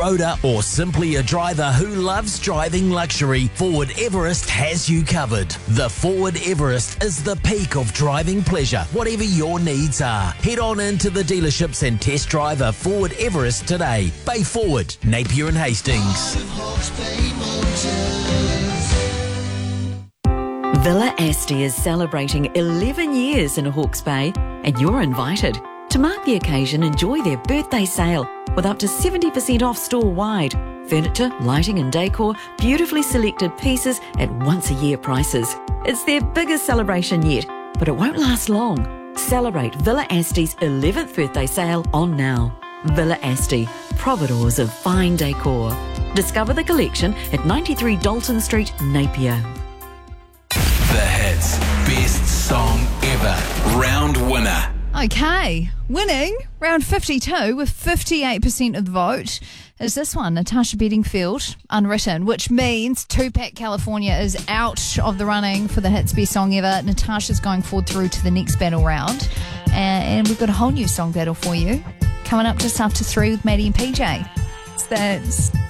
roader, or simply a driver who loves driving luxury, Forward Everest has you covered. The Forward Everest is the peak of driving pleasure, whatever your needs are. Head on into the dealerships and test drive a Forward Everest today. Bay Forward, Napier and Hastings. Villa Asti is celebrating 11 years in Hawke's Bay, and you're invited. To mark the occasion, enjoy their birthday sale with up to 70% off store-wide. Furniture, lighting and decor, beautifully selected pieces at once-a-year prices. It's their biggest celebration yet, but it won't last long. Celebrate Villa Asti's 11th birthday sale on now. Villa Asti, providores of fine decor. Discover the collection at 93 Dalton Street, Napier. The Hits Best Song Ever Round Winner. Okay, winning round 52 with 58% of the vote is this one, Natasha Bedingfield, Unwritten, which means Tupac California is out of the running for the Hits Best Song Ever. Natasha's going forward through to the next battle round, and we've got a whole new song battle for you coming up just after 3 with Maddie and PJ. It's